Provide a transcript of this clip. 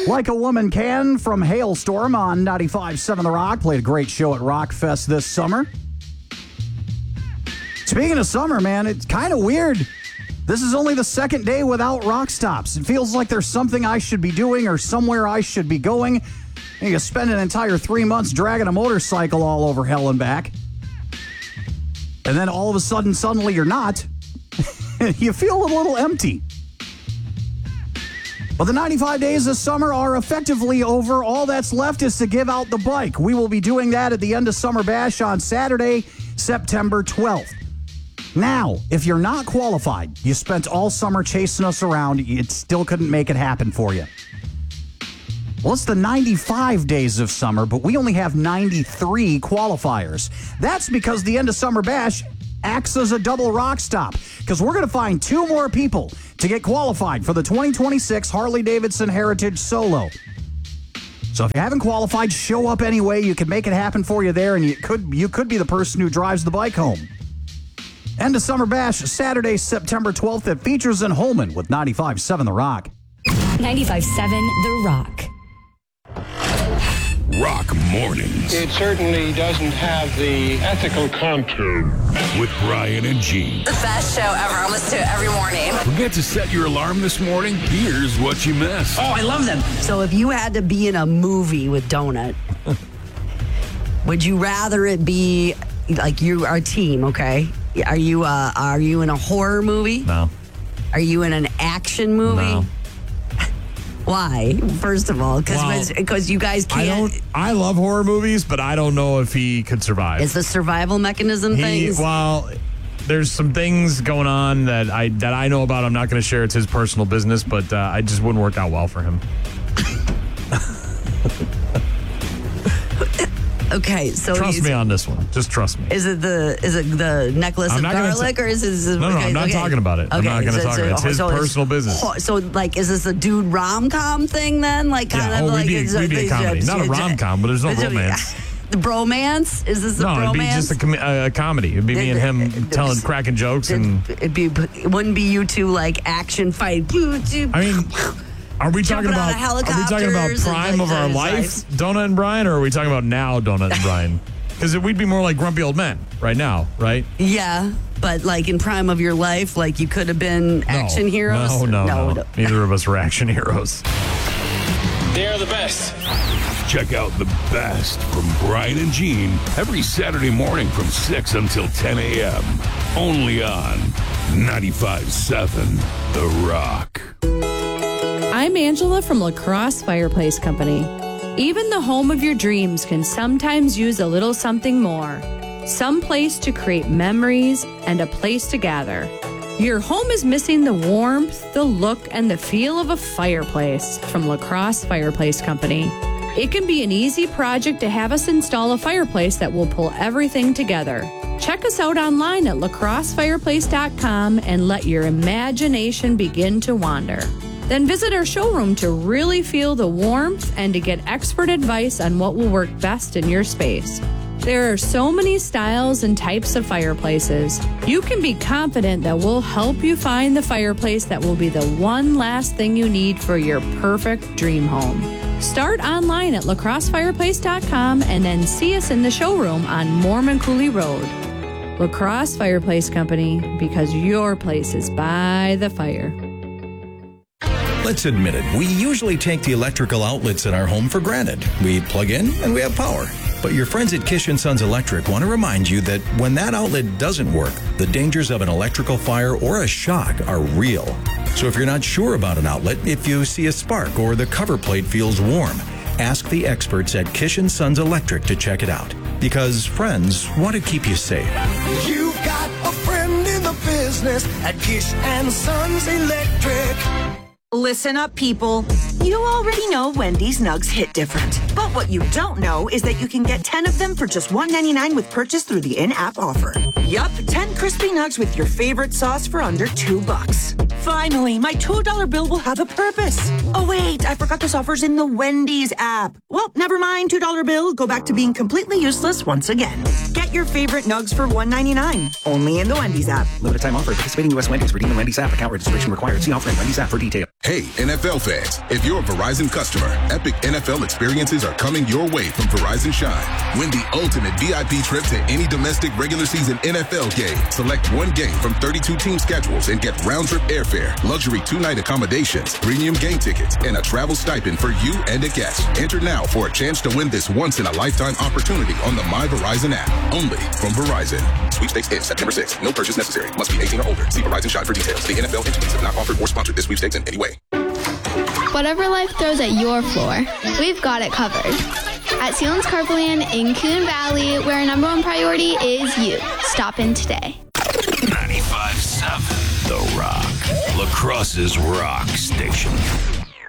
Like a Woman Can from Hailstorm on 95.7 The Rock. Played a great show at Rockfest this summer. Speaking of summer, man, it's kind of weird. This is only the second day without rock stops. It feels like there's something I should be doing or somewhere I should be going. And you spend an entire 3 months dragging a motorcycle all over hell and back. And then all of a sudden, suddenly you're not. You feel a little empty. Well, the 95 days of summer are effectively over. All that's left is to give out the bike. We will be doing that at the end of Summer Bash on Saturday, September 12th. Now, if you're not qualified, you spent all summer chasing us around, it still couldn't make it happen for you. Well, it's the 95 days of summer, but we only have 93 qualifiers. That's because the end of Summer Bash acts as a double rock stop, because we're going to find 2 more people to get qualified for the 2026 Harley-Davidson Heritage Solo. So if you haven't qualified, show up anyway. You can make it happen for you there, and you could be the person who drives the bike home. End of Summer Bash, Saturday, September 12th at Features in Holman with 95.7 The Rock. 95.7 The Rock. Rock Mornings. It certainly doesn't have the ethical contour. With Brian and Gene. The best show ever. I listen to it every morning. Forget to set your alarm this morning? Here's what you missed. Oh, I love them. So if you had to be in a movie with Donut, would you rather it be like you are a team, okay? Are you in a horror movie? No. Are you in an action movie? No. Why? First of all, because you guys can't. I love horror movies, but I don't know if he could survive. It's the survival mechanism things. Well, there's some things going on that I know about. I'm not going to share. It's his personal business, but I just wouldn't work out well for him. Okay, so trust me on this one. Just trust me. Is it the necklace of garlic, or is this? No, I'm not talking about it. I'm not going to talk about it. It's his personal business. So, like, is this a dude rom-com thing then? Like, we'd be a comedy, not a rom-com, but there's no romance. The bromance? Is this the bromance? No, it'd be just a comedy. It'd be me and him cracking jokes, and it wouldn't be you two like action fight. I mean. Are we talking about prime of our life, Donut and Brian, or are we talking about now, Donut and Brian? Because we'd be more like grumpy old men right now, right? Yeah, but like in prime of your life, like you could have been action heroes. No. Neither of us were action heroes. They're the best. Check out the best from Brian and Gene every Saturday morning from 6 until 10 a.m. Only on 95.7 The Rock. I'm Angela from La Crosse Fireplace Company. Even the home of your dreams can sometimes use a little something more. Some place to create memories and a place to gather. Your home is missing the warmth, the look, and the feel of a fireplace from La Crosse Fireplace Company. It can be an easy project to have us install a fireplace that will pull everything together. Check us out online at lacrossefireplace.com and let your imagination begin to wander. Then visit our showroom to really feel the warmth and to get expert advice on what will work best in your space. There are so many styles and types of fireplaces. You can be confident that we'll help you find the fireplace that will be the one last thing you need for your perfect dream home. Start online at lacrossefireplace.com and then see us in the showroom on Mormon Cooley Road. La Crosse Fireplace Company, because your place is by the fire. Let's admit it, we usually take the electrical outlets in our home for granted. We plug in and we have power. But your friends at Kish & Sons Electric want to remind you that when that outlet doesn't work, the dangers of an electrical fire or a shock are real. So if you're not sure about an outlet, if you see a spark or the cover plate feels warm, ask the experts at Kish & Sons Electric to check it out. Because friends want to keep you safe. You've got a friend in the business at Kish & Sons Electric. Listen up, people. You already know Wendy's Nugs hit different. But what you don't know is that you can get 10 of them for just $1.99 with purchase through the in-app offer. Yup, 10 crispy nugs with your favorite sauce for under $2. Finally, my $2 bill will have a purpose. Oh wait, I forgot this offer's in the Wendy's app. Well, never mind, $2 bill. Go back to being completely useless once again. Get your favorite nugs for $1.99. Only in the Wendy's app. Limited time offer. Participating U.S. Wendy's. Redeem the Wendy's app. Account registration required. See offer in Wendy's app for details. Hey, NFL fans, if you're a Verizon customer, epic NFL experiences are coming your way from Verizon Shine. Win the ultimate VIP trip to any domestic regular season NFL game. Select one game from 32 team schedules and get round-trip airfare, luxury 2-night accommodations, premium game tickets, and a travel stipend for you and a guest. Enter now for a chance to win this once-in-a-lifetime opportunity on the My Verizon app. Only from Verizon. Sweepstakes ends September 6th. No purchase necessary. Must be 18 or older. See Verizon Shine for details. The NFL entities have not offered or sponsored this sweepstakes in any way. Whatever life throws at your floor, we've got it covered. At Sealands Carpoland in Coon Valley, where our number one priority is you. Stop in today. 95.7 The Rock. La Crosse's rock station.